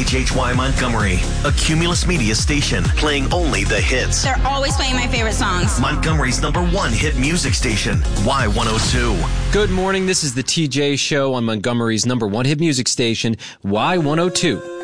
WHHY Montgomery, a Cumulus Media station playing only the hits. They're always playing my favorite songs. Montgomery's #1 hit music station, Y102. Good morning. This is the TJ Show on Montgomery's #1 hit music station, Y102.